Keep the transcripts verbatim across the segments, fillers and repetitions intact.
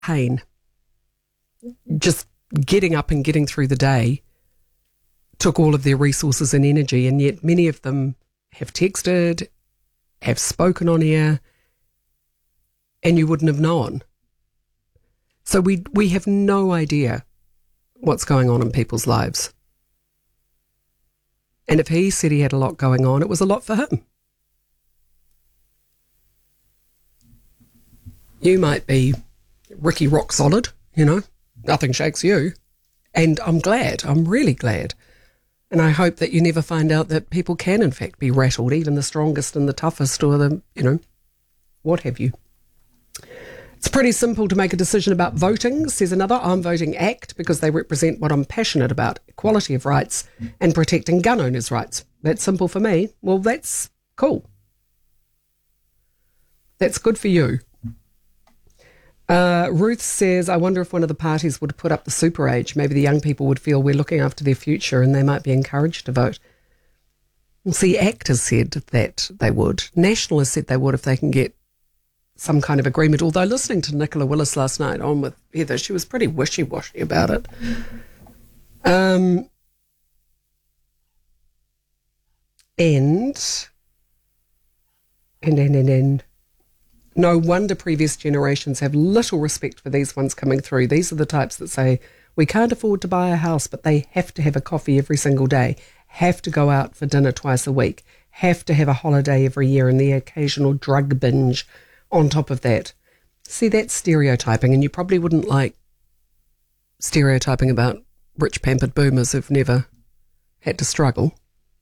pain. Just getting up and getting through the day took all of their resources and energy, and yet many of them have texted, have spoken on air, and you wouldn't have known. So we we have no idea what's going on in people's lives. And if he said he had a lot going on, it was a lot for him. You might be Ricky rock solid, you know, nothing shakes you. And I'm glad, I'm really glad. And I hope that you never find out that people can, in fact, be rattled, even the strongest and the toughest or the, you know, what have you. It's pretty simple to make a decision about voting, says another. I'm voting ACT because they represent what I'm passionate about, equality of rights and protecting gun owners' rights. That's simple for me. Well, that's cool. That's good for you. Uh, Ruth says, I wonder if one of the parties would put up the super age. Maybe the young people would feel we're looking after their future and they might be encouraged to vote. Well, see, ACT has said that they would. National has said they would if they can get some kind of agreement, although listening to Nicola Willis last night on with Heather, she was pretty wishy-washy about it. Um, and, and, and, and, and, no wonder previous generations have little respect for these ones coming through. These are the types that say, we can't afford to buy a house, but they have to have a coffee every single day, have to go out for dinner twice a week, have to have a holiday every year and the occasional drug binge on top of that. See, that's stereotyping, and you probably wouldn't like stereotyping about rich pampered boomers who've never had to struggle.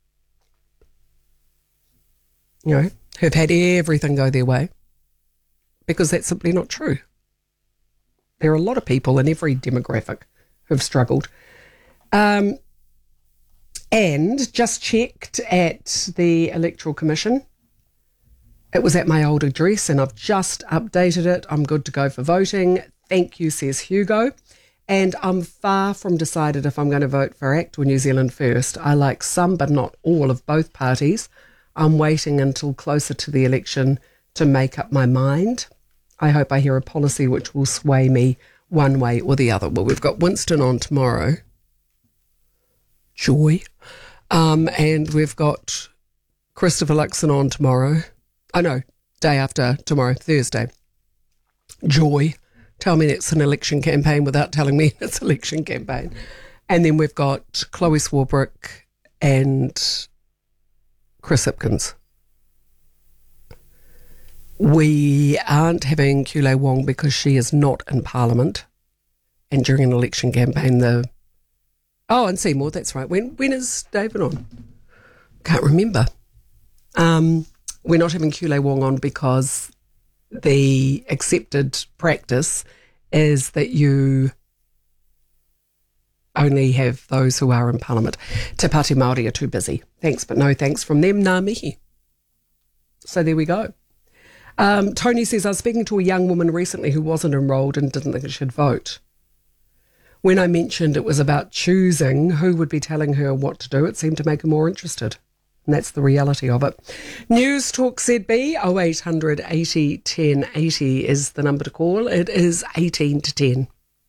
You know, who've had everything go their way, because that's simply not true. There are a lot of people in every demographic who've struggled. Um, and just checked at the Electoral Commission. It was at my old address and I've just updated it. I'm good to go for voting. Thank you, says Hugo. And I'm far from decided if I'm going to vote for ACT or New Zealand First. I like some, but not all of both parties. I'm waiting until closer to the election to make up my mind. I hope I hear a policy which will sway me one way or the other. Well, we've got Winston on tomorrow. Joy. Um, and we've got Christopher Luxon on tomorrow. Oh, no, day after tomorrow, Thursday. Joy. Tell me it's an election campaign without telling me it's an election campaign. And then we've got Chloe Swarbrick and Chris Hipkins. We aren't having Kule Wong because she is not in Parliament. And during an election campaign, the... Oh, and Seymour, that's right. When when is David on? Can't remember. Um... We're not having Kule Wong on because the accepted practice is that you only have those who are in Parliament. Te Pāti Māori are too busy. Thanks, but no thanks from them. Ngā mihi. So there we go. Um, Tony says, I was speaking to a young woman recently who wasn't enrolled and didn't think she should vote. When I mentioned it was about choosing who would be telling her what to do, it seemed to make her more interested. And that's the reality of it. News Talk Z B, oh eight hundred eighty ten eighty is the number to call. It is eighteen to ten.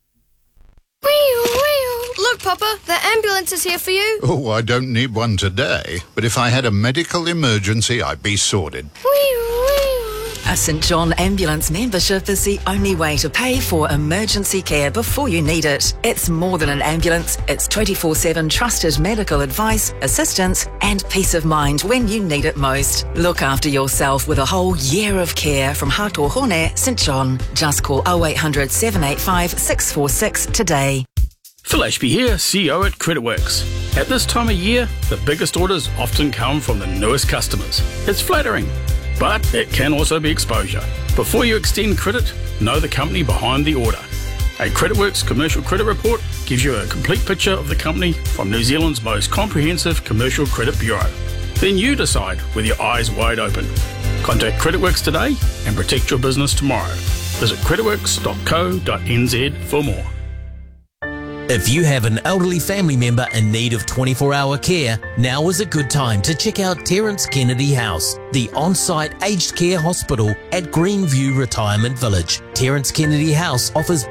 Look, Papa, the ambulance is here for you. Oh, I don't need one today, but if I had a medical emergency, I'd be sorted. A St John Ambulance membership is the only way to pay for emergency care before you need it. It's more than an ambulance. It's twenty-four seven trusted medical advice, assistance and peace of mind when you need it most. Look after yourself with a whole year of care from Hatohone, St John. Just call oh eight hundred, seven eight five, six four six today. Phil Ashby here, C E O at CreditWorks. At this time of year, the biggest orders often come from the newest customers. It's flattering, but it can also be exposure. Before you extend credit, know the company behind the order. A CreditWorks commercial credit report gives you a complete picture of the company from New Zealand's most comprehensive commercial credit bureau. Then you decide with your eyes wide open. Contact CreditWorks today and protect your business tomorrow. Visit creditworks dot co dot n z for more. If you have an elderly family member in need of twenty-four hour care, now is a good time to check out Terence Kennedy House, the on-site aged care hospital at Greenview Retirement Village. Terence Kennedy House offers